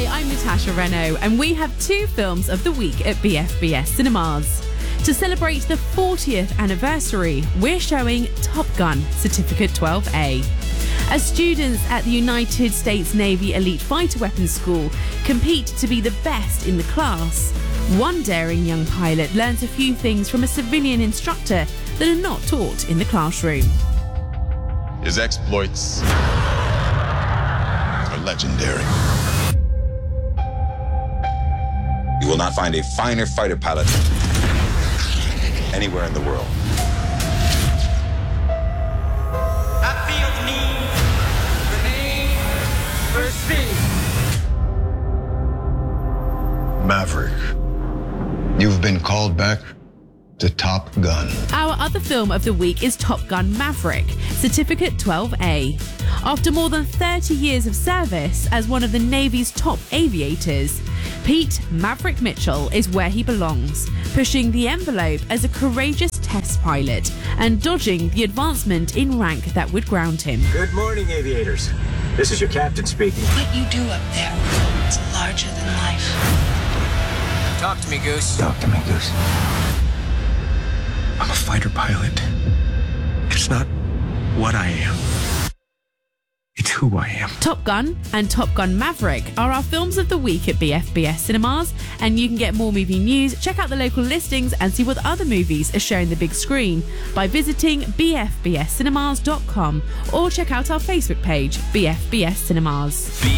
Hi, I'm Natasha Renault, and we have two films of the week at BFBS Cinemas. To celebrate the 40th anniversary, we're showing Top Gun Certificate 12A. As students at the United States Navy Elite Fighter Weapons School compete to be the best in the class, one daring young pilot learns a few things from a civilian instructor that are not taught in the classroom. His exploits are legendary. You will not find a finer fighter pilot anywhere in the world. I feel the need, remain, proceed. Maverick, you've been called back to Top Gun. Our other film of the week is Top Gun Maverick, Certificate 12A. After more than 30 years of service as one of the Navy's top aviators, Pete Maverick Mitchell is where he belongs, pushing the envelope as a courageous test pilot and dodging the advancement in rank that would ground him. Good morning, aviators. This is your captain speaking. What you do up there, it's larger than life. Talk to me, Goose. Talk to me, Goose. I'm a fighter pilot. It's not what I am. It's who I am. Top Gun and Top Gun Maverick are our films of the week at BFBS Cinemas, and you can get more movie news, check out the local listings and see what other movies are showing the big screen by visiting bfbscinemas.com or check out our Facebook page, BFBS Cinemas.